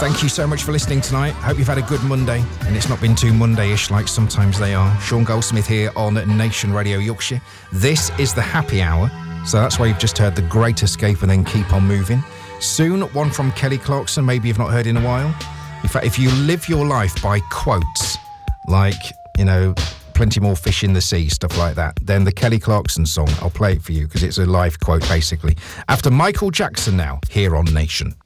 Thank you so much for listening tonight. Hope you've had a good Monday, and it's not been too Monday-ish like sometimes they are. Sean Goldsmith here on Nation Radio Yorkshire. This is the happy hour, so that's why you've just heard The Great Escape and then Keep On Moving. Soon, one from Kelly Clarkson, maybe you've not heard in a while. In fact, if you live your life by quotes, like, you know, plenty more fish in the sea, stuff like that, then the Kelly Clarkson song, I'll play it for you because it's a live quote, basically. After Michael Jackson now, here on Nation.